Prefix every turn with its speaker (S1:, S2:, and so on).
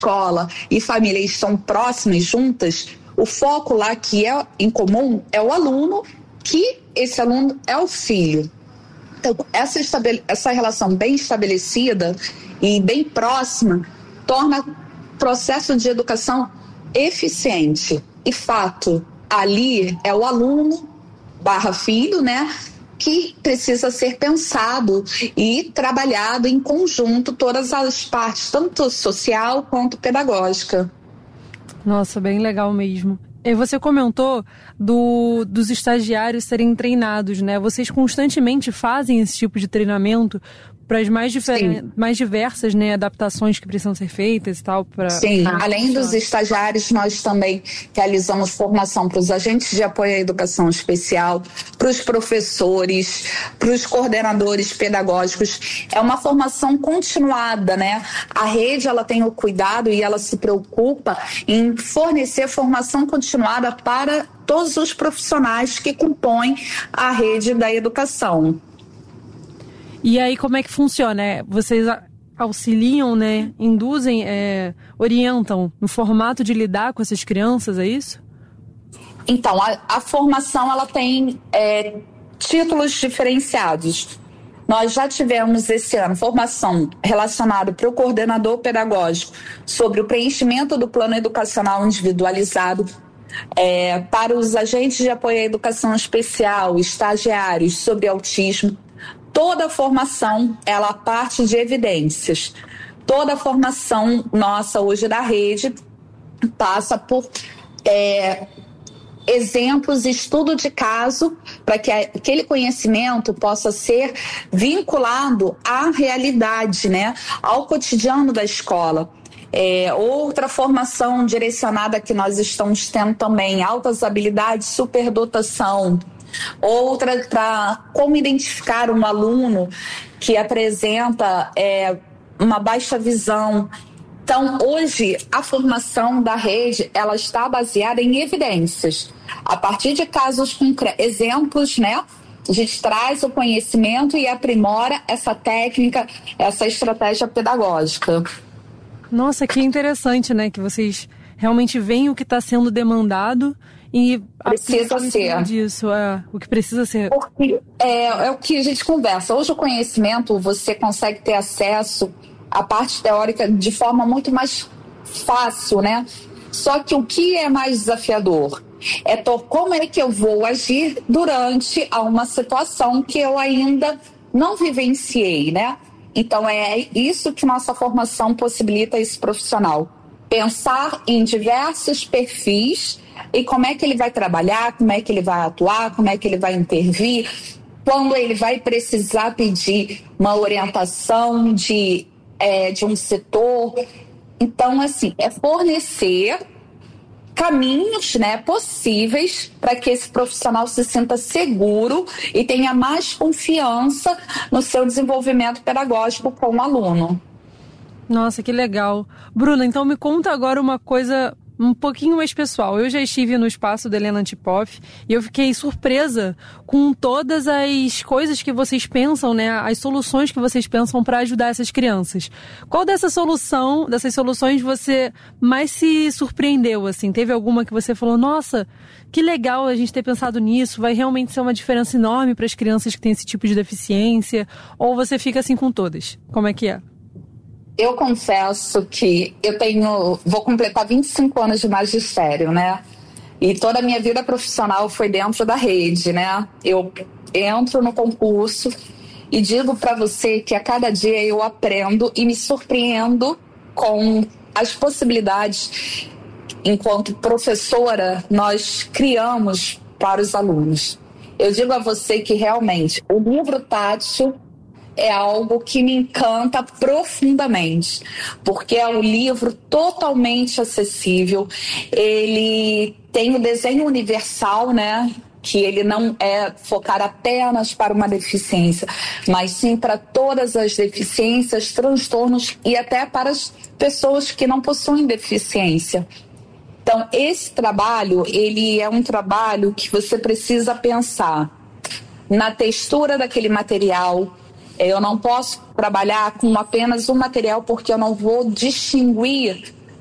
S1: escola e família estão próximas, juntas, o foco lá que é em comum é o aluno, que esse aluno é o filho. Então, essa relação bem estabelecida e bem próxima torna o processo de educação eficiente. E fato, ali é o aluno / filho, né, que precisa ser pensado e trabalhado em conjunto todas as partes, tanto social quanto pedagógica.
S2: Nossa, bem legal mesmo. E você comentou dos estagiários serem treinados, né? Vocês constantemente fazem esse tipo de treinamento para as mais diversas, né, adaptações que precisam ser feitas e tal?
S1: Sim, além dos estagiários, nós também realizamos formação para os agentes de apoio à educação especial, para os professores, para os coordenadores pedagógicos. É uma formação continuada, né? A rede, ela tem o cuidado e ela se preocupa em fornecer formação continuada para todos os profissionais que compõem a rede da educação.
S2: E aí, como é que funciona? Vocês auxiliam, né? Induzem, orientam no formato de lidar com essas crianças, é isso?
S1: Então, a formação, ela tem títulos diferenciados. Nós já tivemos esse ano formação relacionada para o coordenador pedagógico sobre o preenchimento do plano educacional individualizado, para os agentes de apoio à educação especial, estagiários sobre autismo. Toda a formação, ela parte de evidências. Toda a formação nossa hoje da rede passa por exemplos, estudo de caso, para que aquele conhecimento possa ser vinculado à realidade, né, ao cotidiano da escola. Outra formação direcionada que nós estamos tendo também, altas habilidades, superdotação. Outra para como identificar um aluno que apresenta uma baixa visão. Então, hoje, a formação da rede, ela está baseada em evidências. A partir de casos concretos, exemplos, né? A gente traz o conhecimento e aprimora essa técnica, essa estratégia pedagógica.
S2: Nossa, que interessante, né? Que vocês realmente veem o que está sendo demandado e
S1: precisa ser
S2: disso, o que precisa ser.
S1: Porque é o que a gente conversa. Hoje o conhecimento, você consegue ter acesso à parte teórica de forma muito mais fácil, né? Só que o que é mais desafiador como é que eu vou agir durante uma situação que eu ainda não vivenciei, né? Então é isso que nossa formação possibilita esse profissional. Pensar em diversos perfis e como é que ele vai trabalhar, como é que ele vai atuar, como é que ele vai intervir, quando ele vai precisar pedir uma orientação de um setor. Então, assim, fornecer caminhos, né, possíveis para que esse profissional se sinta seguro e tenha mais confiança no seu desenvolvimento pedagógico com o aluno.
S2: Nossa, que legal. Bruna, então me conta agora uma coisa um pouquinho mais pessoal. Eu já estive no espaço da Helena Antipoff e eu fiquei surpresa com todas as coisas que vocês pensam, né? As soluções que vocês pensam para ajudar essas crianças. Qual dessas soluções você mais se surpreendeu, assim? Teve alguma que você falou, nossa, que legal a gente ter pensado nisso, vai realmente ser uma diferença enorme para as crianças que têm esse tipo de deficiência? Ou você fica assim com todas? Como é que é?
S1: Eu confesso que vou completar 25 anos de magistério, né? E toda a minha vida profissional foi dentro da rede, né? Eu entro no concurso e digo para você que a cada dia eu aprendo e me surpreendo com as possibilidades. Enquanto professora, nós criamos para os alunos. Eu digo a você que realmente o livro tátil é algo que me encanta profundamente, porque é um livro totalmente acessível, ele tem o desenho universal, né? Que ele não é focar apenas para uma deficiência, mas sim para todas as deficiências, transtornos e até para as pessoas que não possuem deficiência. Então, esse trabalho, ele é um trabalho que você precisa pensar na textura daquele material. Eu não posso trabalhar com apenas um material porque eu não vou distinguir